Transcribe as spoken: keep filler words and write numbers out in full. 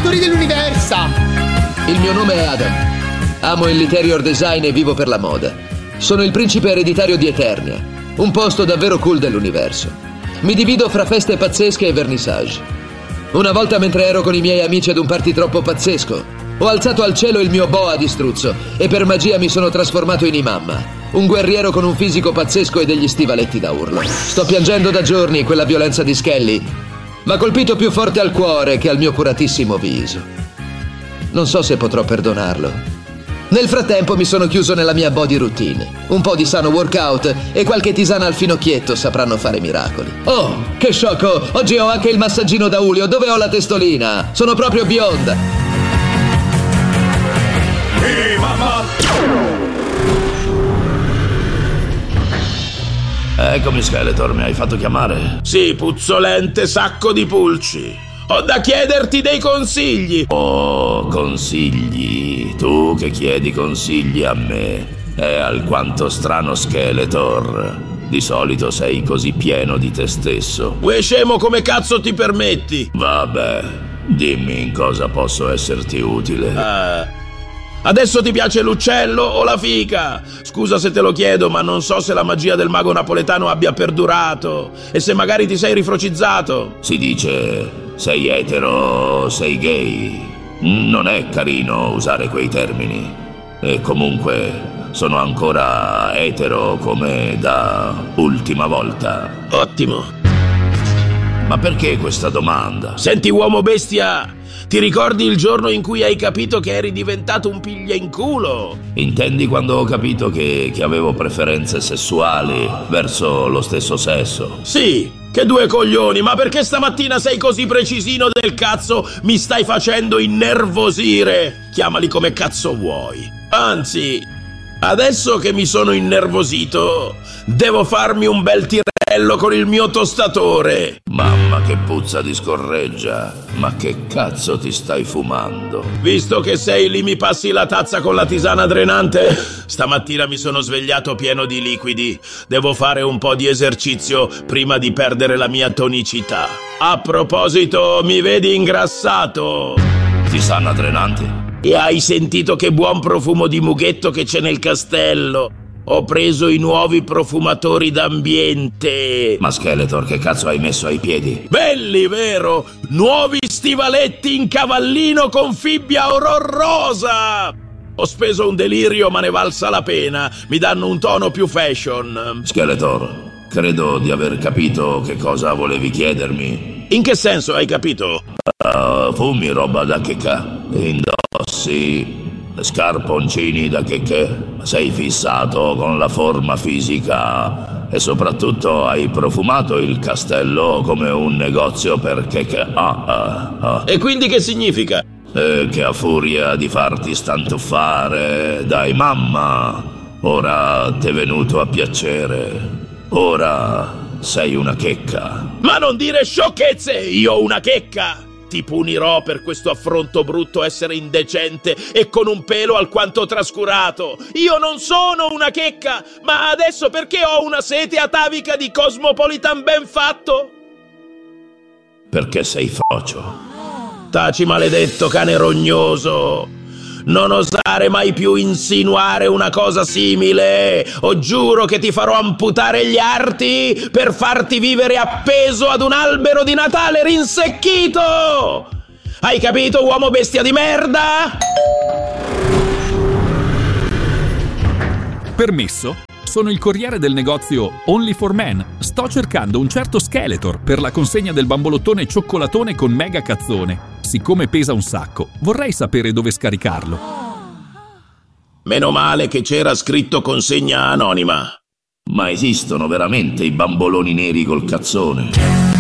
pastori dell'universa! Il mio nome è Adam. Amo il interior design e vivo per la moda. Sono il principe ereditario di Eternia, un posto davvero cool dell'universo. Mi divido fra feste pazzesche e vernissage. Una volta, mentre ero con i miei amici ad un party troppo pazzesco, ho alzato al cielo il mio boa di struzzo e per magia mi sono trasformato in Imamma, un guerriero con un fisico pazzesco e degli stivaletti da urlo. Sto piangendo da giorni quella violenza di Skelly. M'ha colpito più forte al cuore che al mio curatissimo viso. Non so se potrò perdonarlo. Nel frattempo mi sono chiuso nella mia body routine. Un po' di sano workout e qualche tisana al finocchietto sapranno fare miracoli. Oh, che sciocco! Oggi ho anche il massaggino da Julio. Dove ho la testolina? Sono proprio bionda. Ehi, mamma! Eccomi, Skeletor, mi hai fatto chiamare? Sì, puzzolente sacco di pulci. Ho da chiederti dei consigli. Oh, consigli. Tu che chiedi consigli a me. È alquanto strano, Skeletor. Di solito sei così pieno di te stesso. Uè, scemo, come cazzo ti permetti? Vabbè, dimmi in cosa posso esserti utile. Uh, adesso ti piace l'uccello o la fica? Scusa se te lo chiedo, ma non so se la magia del mago napoletano abbia perdurato. E se magari ti sei rifrocizzato. Si dice... sei etero, sei gay. Non è carino usare quei termini. E comunque sono ancora etero come da ultima volta. Ottimo. Ma perché questa domanda? Senti, uomo bestia, ti ricordi il giorno in cui hai capito che eri diventato un piglia in culo? Intendi quando ho capito che, che avevo preferenze sessuali verso lo stesso sesso? Sì. Che due coglioni, ma perché stamattina sei così precisino del cazzo? Mi stai facendo innervosire. Chiamali come cazzo vuoi. Anzi, adesso che mi sono innervosito, devo farmi un bel tirello con il mio tostatore. Mamma, che puzza di scorreggia. Ma che cazzo ti stai fumando? Visto che sei lì, mi passi la tazza con la tisana drenante? Stamattina mi sono svegliato pieno di liquidi. Devo fare un po' di esercizio prima di perdere la mia tonicità. A proposito, mi vedi ingrassato? Tisana drenante? E hai sentito che buon profumo di mughetto che c'è nel castello? Ho preso i nuovi profumatori d'ambiente. Ma Skeletor, che cazzo hai messo ai piedi? Belli, vero? Nuovi stivaletti in cavallino con fibbia oror rosa. Ho speso un delirio, ma ne valsa la pena. Mi danno un tono più fashion. Skeletor, credo di aver capito che cosa volevi chiedermi. In che senso hai capito? Uh, fumi roba da checca. Indossi scarponcini da checche. Sei fissato con la forma fisica e soprattutto hai profumato il castello come un negozio per checche. Ah, ah, ah. E quindi che significa? Eh, che a furia di farti stantuffare, dai mamma, ora t'è venuto a piacere. Ora sei una checca. Ma non dire sciocchezze, io una checca! Ti punirò per questo affronto brutto, essere indecente e con un pelo alquanto trascurato. Io non sono una checca, ma adesso perché ho una sete atavica di Cosmopolitan ben fatto? Perché sei frocio. Taci, maledetto cane rognoso. Non osare mai più insinuare una cosa simile, o giuro che ti farò amputare gli arti per farti vivere appeso ad un albero di Natale rinsecchito! Hai capito, uomo bestia di merda? Permesso? Sono il corriere del negozio Only for Men. Sto cercando un certo Skeletor per la consegna del bambolottone cioccolatone con mega cazzone. Siccome pesa un sacco, vorrei sapere dove scaricarlo. Meno male che c'era scritto consegna anonima. Ma esistono veramente i bamboloni neri col cazzone?